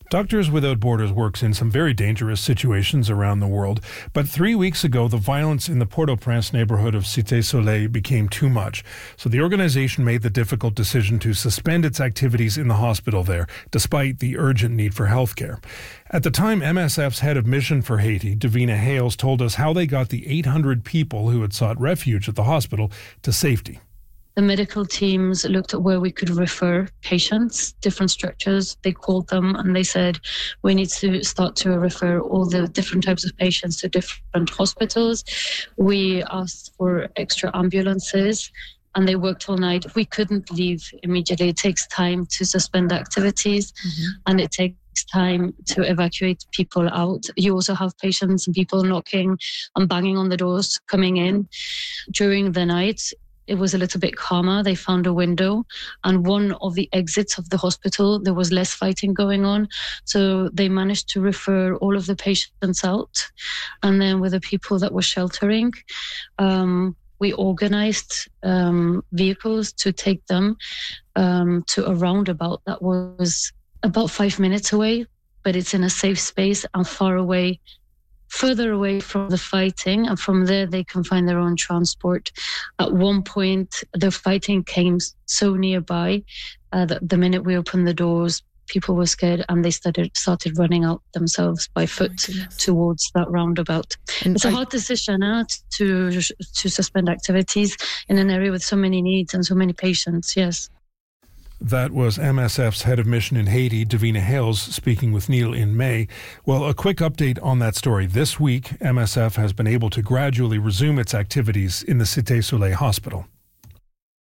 Doctors Without Borders works in some very dangerous situations around the world, but 3 weeks ago the violence in the Port-au-Prince neighborhood of Cité Soleil became too much. So the organization made the difficult decision to suspend its activities in the hospital there, despite the urgent need for healthcare. At the time, MSF's head of mission for Haiti, Davina Hales, told us how they got the 800 people who had sought refuge at the hospital to safety. The medical teams looked at where we could refer patients, different structures. They called them and they said, we need to start to refer all the different types of patients to different hospitals. We asked for extra ambulances and they worked all night. We couldn't leave immediately. It takes time to suspend activities and it takes time to evacuate people out. You also have patients and people knocking and banging on the doors coming in. During the night, it was a little bit calmer. They found a window and one of the exits of the hospital, there was less fighting going on. So they managed to refer all of the patients out. And then with the people that were sheltering, we organized vehicles to take them to a roundabout that was about 5 minutes away, but it's in a safe space and further away from the fighting, and from there they can find their own transport. At one point, the fighting came so nearby that the minute we opened the doors, people were scared and they started running out themselves by foot towards that roundabout. And it's a hard decision to suspend activities in an area with so many needs and so many patients, yes. That was MSF's head of mission in Haiti, Davina Hales, speaking with Neil in May. Well, a quick update on that story. This week, MSF has been able to gradually resume its activities in the Cité Soleil hospital.